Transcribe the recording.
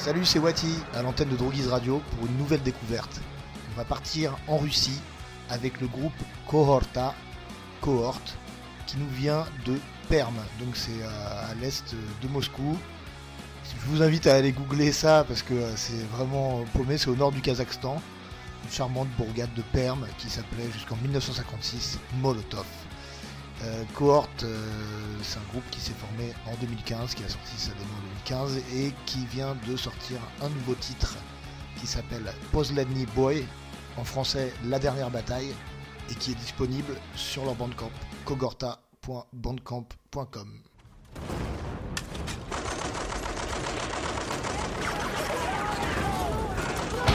Salut, c'est Wati à l'antenne de Drogiz Radio pour une nouvelle découverte. On va partir en Russie avec le groupe Kohorta, Cohorte, qui nous vient de Perm, donc c'est à l'est de Moscou. Je vous invite à aller googler ça parce que c'est vraiment paumé, c'est au nord du Kazakhstan. Une charmante bourgade de Perm qui s'appelait jusqu'en 1956 Molotov. Cohorte, c'est un groupe qui s'est formé en 2015, qui a sorti sa démo en 2015 et qui vient de sortir un nouveau titre qui s'appelle Posledny Boy, en français La Dernière Bataille, et qui est disponible sur leur bandcamp, kohorta.bandcamp.com.